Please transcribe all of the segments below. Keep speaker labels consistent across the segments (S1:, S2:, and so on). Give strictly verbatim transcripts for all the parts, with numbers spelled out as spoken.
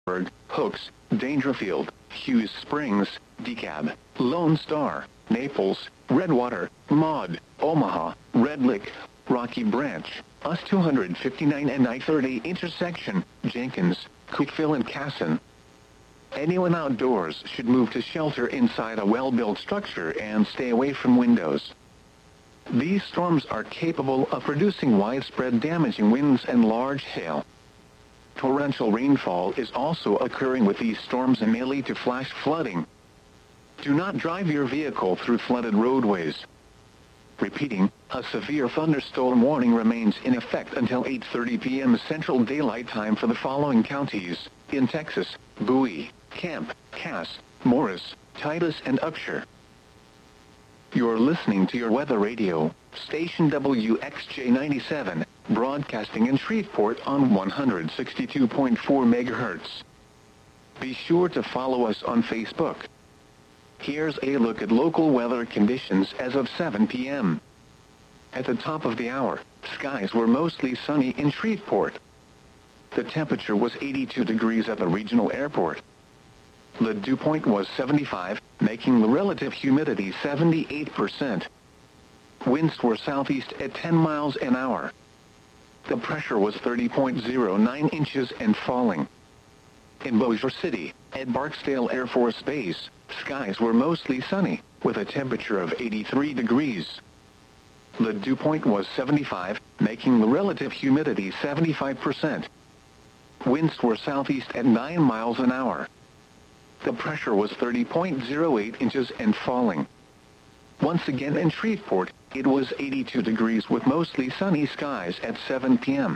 S1: Pittsburgh, Hooks, Dangerfield, Hughes Springs, DeKalb, Lone Star, Naples, Redwater, Maud, Omaha, Red Lick, Rocky Branch, U S two fifty-nine and I thirty intersection, Jenkins, Cookeville and Casson. Anyone outdoors should move to shelter inside a well-built structure and stay away from windows. These storms are capable of producing widespread damaging winds and large hail. Torrential rainfall is also occurring with these storms and may lead to flash flooding. Do not drive your vehicle through flooded roadways. Repeating, a severe thunderstorm warning remains in effect until eight thirty p m Central Daylight Time for the following counties: in Texas, Bowie, Camp, Cass, Morris, Titus and Upshur. You're listening to your weather radio, station W X J ninety-seven, broadcasting in Shreveport on one hundred sixty-two point four megahertz. Be sure to follow us on Facebook. Here's a look at local weather conditions as of seven p m At the top of the hour, skies were mostly sunny in Shreveport. The temperature was eighty-two degrees at the regional airport. The dew point was seventy-five, making the relative humidity seventy-eight percent. Winds were southeast at ten miles an hour. The pressure was thirty point zero nine inches and falling. In Bossier City, at Barksdale Air Force Base, skies were mostly sunny, with a temperature of eighty-three degrees. The dew point was seventy-five, making the relative humidity seventy-five percent. Winds were southeast at nine miles an hour. The pressure was thirty point zero eight inches and falling. Once again in Shreveport, it was eighty-two degrees with mostly sunny skies at seven p m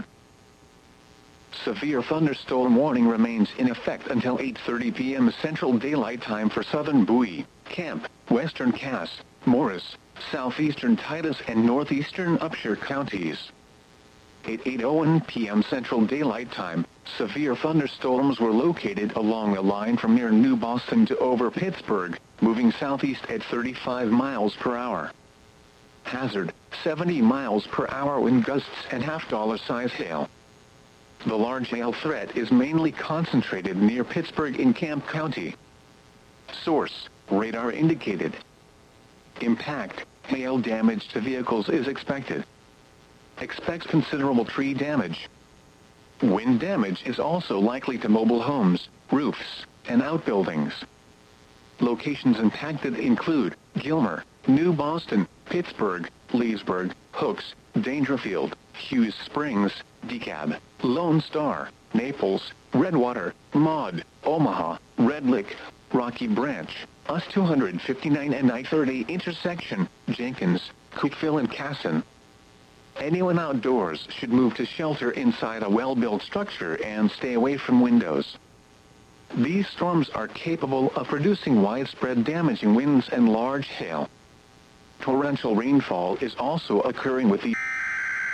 S1: Severe thunderstorm warning remains in effect until eight thirty p m Central Daylight Time for southern Bowie, Camp, western Cass, Morris, southeastern Titus and northeastern Upshur counties. At eight oh one p m Central Daylight Time, severe thunderstorms were located along the line from near New Boston to over Pittsburgh, moving southeast at thirty-five miles per hour. Hazard, seventy miles per hour wind gusts and half-dollar size hail. The large hail threat is mainly concentrated near Pittsburgh in Camp County. Source, radar indicated. Impact, hail damage to vehicles is expected. Expect considerable tree damage. Wind damage is also likely to mobile homes, roofs, and outbuildings. Locations impacted include Gilmer, New Boston, Pittsburgh, Leesburg, Hooks, Dangerfield, Hughes Springs, DeKalb, Lone Star, Naples, Redwater, Maud, Omaha, Red Lick, Rocky Branch, U S two fifty-nine and I thirty intersection, Jenkins, Cookeville and Casson. Anyone outdoors should move to shelter inside a well-built structure and stay away from windows. These storms are capable of producing widespread damaging winds and large hail. Torrential rainfall is also occurring with the